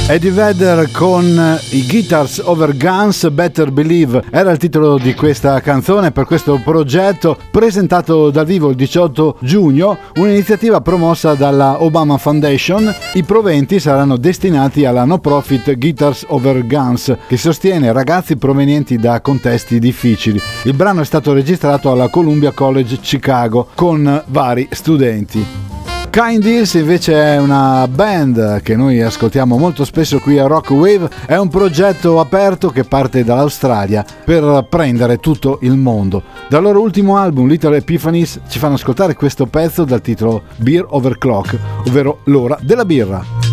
Eddie Vedder con i Guitars Over Guns, Better Believe era il titolo di questa canzone per questo progetto presentato dal vivo il 18 giugno, un'iniziativa promossa dalla Obama Foundation. I proventi saranno destinati alla no profit Guitars Over Guns, che sostiene ragazzi provenienti da contesti difficili. Il brano è stato registrato alla Columbia College Chicago con vari studenti. Kind Deals invece è una band che noi ascoltiamo molto spesso qui a Rock Wave, è un progetto aperto che parte dall'Australia per prendere tutto il mondo. Dal loro ultimo album Little Epiphanies ci fanno ascoltare questo pezzo dal titolo Beer Over Clock, ovvero l'ora della birra.